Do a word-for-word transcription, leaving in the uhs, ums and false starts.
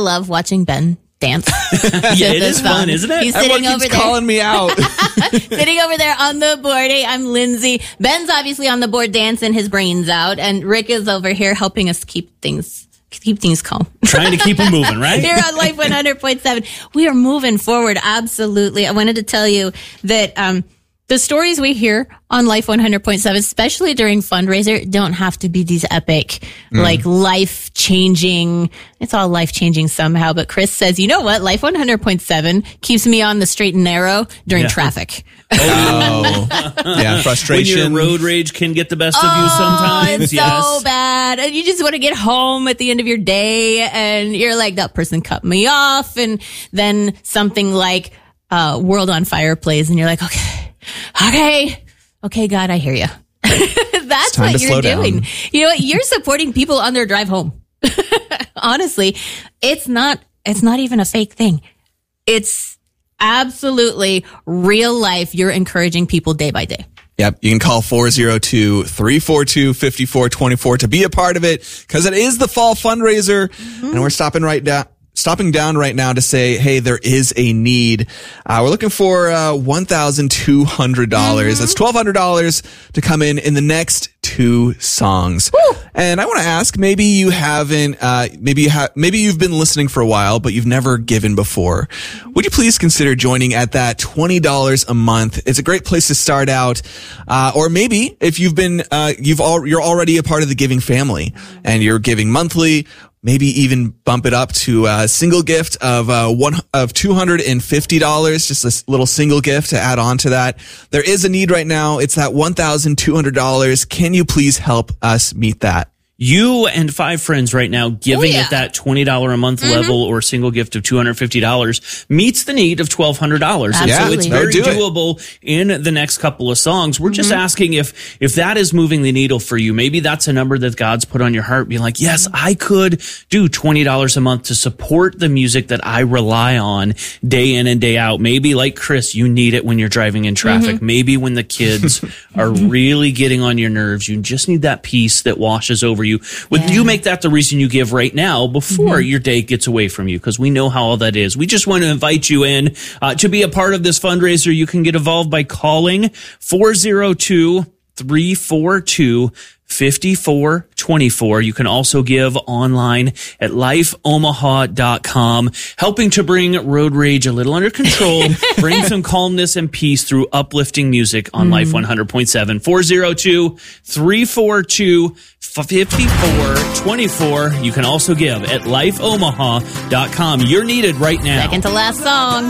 love watching Ben dance. Yeah, it is fun, isn't it? He's Everyone sitting keeps over there. calling me out. Sitting over there on the board. Hey, I'm Lindsay. Ben's obviously on the board dancing his brains out, and Rick is over here helping us keep things keep things calm. Trying to keep them moving, right? Here on Life one hundred point seven. We are moving forward, absolutely. I wanted to tell you that um the stories we hear on Life one hundred point seven, especially during fundraiser, don't have to be these epic, mm. like life-changing. It's all life-changing somehow. But Chris says, you know what? Life one hundred point seven keeps me on the straight and narrow during yeah. traffic. Oh, yeah, frustration. When your road rage can get the best of oh, you sometimes. It's yes. so bad. And you just want to get home at the end of your day, and you're like, that person cut me off. And then something like uh, World on Fire plays, and you're like, okay. Okay. Okay, God, I hear you. That's what you're doing. Down. You know what? You're supporting people on their drive home. Honestly, it's not, it's not even a fake thing. It's absolutely real life. You're encouraging people day by day. Yep. You can call four oh two, three four two, five four two four to be a part of it, because it is the fall fundraiser, mm-hmm. and we're stopping right down. Stopping down right now to say, hey, there is a need. Uh, we're looking for uh, one thousand two hundred dollars. Mm-hmm. That's twelve hundred dollars to come in in the next two songs. Woo! And I want to ask, maybe you haven't, uh, maybe you have, maybe you've been listening for a while, but you've never given before. Would you please consider joining at that twenty dollars a month? It's a great place to start out. Uh, or maybe if you've been, uh, you've all, you're already a part of the giving family and you're giving monthly. Maybe even bump it up to a single gift of uh, one of two hundred fifty dollars, just a little single gift to add on to that. There is a need right now. It's that one thousand two hundred dollars. Can you please help us meet that? You and five friends right now giving oh, yeah. at that twenty dollars a month mm-hmm. level or single gift of two hundred fifty dollars meets the need of twelve hundred dollars. And Absolutely. so it's very do doable it. in the next couple of songs. We're mm-hmm. just asking if, if that is moving the needle for you. Maybe that's a number that God's put on your heart. Being like, yes, I could do twenty dollars a month to support the music that I rely on day in and day out. Maybe like Chris, you need it when you're driving in traffic. Mm-hmm. Maybe when the kids are really getting on your nerves, you just need that peace that washes over you. Would yeah. you make that the reason you give right now before mm-hmm. your day gets away from you? Because we know how all that is. We just want to invite you in uh, to be a part of this fundraiser. You can get involved by calling four oh two, three four two, five four two four. You can also give online at life omaha dot com, helping to bring road rage a little under control, bring some calmness and peace through uplifting music on mm. Life one hundred point seven. four oh two, three four two, five four two four. You can also give at life omaha dot com. You're needed right now. Second to last song.